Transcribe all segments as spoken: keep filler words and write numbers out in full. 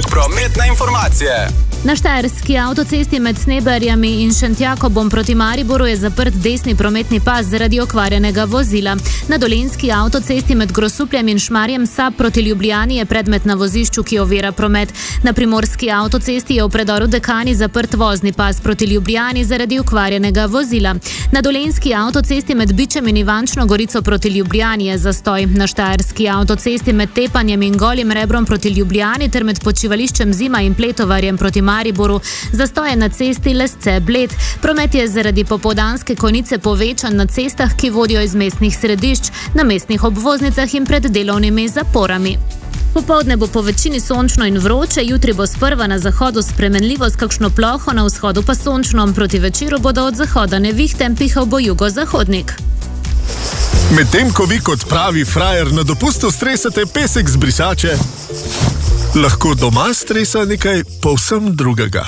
Prometne informacije. Na štajerski avtocesti med Sneberjami in Šentjakobom proti Mariboru je zaprt desni prometni pas zaradi okvarjenega vozila. Na dolenjski avtocesti med Grosupljem in Šmarjem Sab proti Ljubljani je predmet na vozišču, ki ovira promet. Na primorski avtocesti je v predoru Dekani zaprt vozni pas proti Ljubljani zaradi okvarjenega vozila. Na dolenjski avtocesti med Bičem in Ivančno Gorico proti Ljubljani je zastoj. Na štajerski avtocesti med Tepanjem in Golim Rebrom proti Ljubljani ter med počivališčem Zima in Pletovarjem proti Mariboru zastoje na cesti Lesce-Bled. Promet je zaradi popoldanske konice povečan na cestah, ki vodijo iz mestnih središč, na mestnih obvoznicah in pred delovnimi zaporami. Popoldne bo po večini sončno in vroče, jutri bo sprva na zahodu spremenljivo s kakšno ploho, na vzhodu pa sončno. Proti večeru bodo od zahoda nevihte, pihal bo jugozahodnik. Medtem ko vi kot pravi frajer na dopustu stresate pesek z brisače, lahko doma stresa nekaj povsem drugega.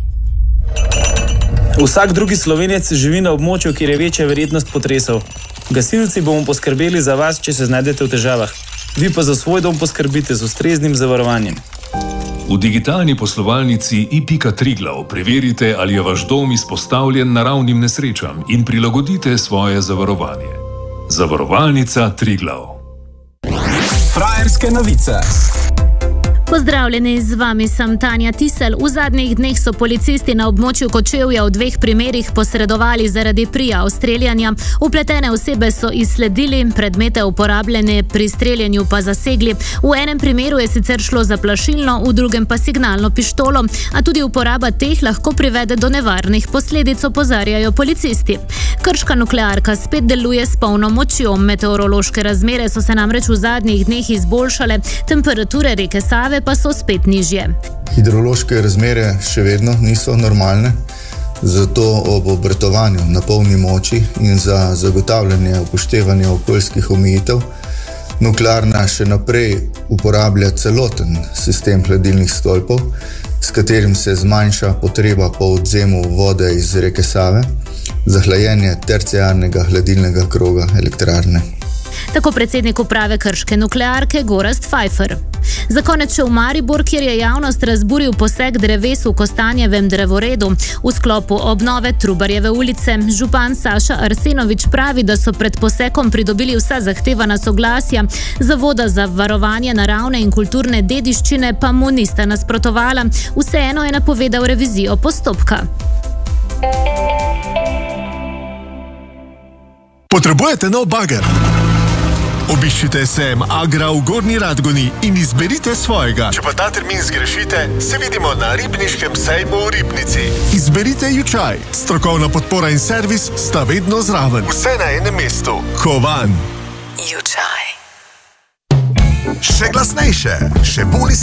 Vsak drugi Slovenec živi na območju, kjer je večja verjetnost potresov. Gasilci bomo poskrbeli za vas, če se znajdete v težavah. Vi pa za svoj dom poskrbite z ustreznim zavarovanjem. V digitalni poslovalnici i pika Triglav preverite, ali je vaš dom izpostavljen naravnim nesrečam in prilagodite svoje zavarovanje. Zavarovalnica Triglav. Frajerske novice. Pozdravljeni, z vami sem Tanja Tisel. V zadnjih dneh so policisti na območju Kočevja v dveh primerih posredovali zaradi prijav streljanja. Vpletene osebe so izsledili, predmete uporabljene pri streljanju pa zasegli. V enem primeru je sicer šlo za plašilno, v drugem pa signalno pištolo, a tudi uporaba teh lahko privede do nevarnih posledic, opozarjajo policisti. Krška nuklearka spet deluje s polno močjo. Meteorološke razmere so se namreč v zadnjih dneh izboljšale, temperature reke Save pa so spet nižje. Hidrološke razmere še vedno niso normalne, zato ob obratovanju na polni moči in za zagotavljanje upoštevanja okoljskih omejitev nuklearna še naprej uporablja celoten sistem hladilnih stolpov, s katerim se zmanjša potreba po odvzemu vode iz reke Save za hlajenje terciarnega hladilnega kroga elektrarne. Tako predsednik uprave krške nuklearke Gorazd Pfeiffer. Za konec še v Maribor, kjer je javnost razburil poseg dreves v Kostanjevem drevoredu. V sklopu obnove Trubarjeve ulice župan Saša Arsenovič pravi, da so pred posekom pridobili vsa zahtevana soglasja, Zavoda za varovanje naravne in kulturne dediščine pa mu nista nasprotovala. Vseeno je napovedal revizijo postopka. Potrebujete nov bager? Obiščite S M Agra v Gornji Radgoni in izberite svojega. Če pa ta termin zgrešite, se vidimo na ribniškem sejmu v Ribnici. Izberite Jučaj. Strokovna podpora in servis sta vedno zraven. Vse na enem mestu. Kovan. Jučaj. Še glasnejše, še bolj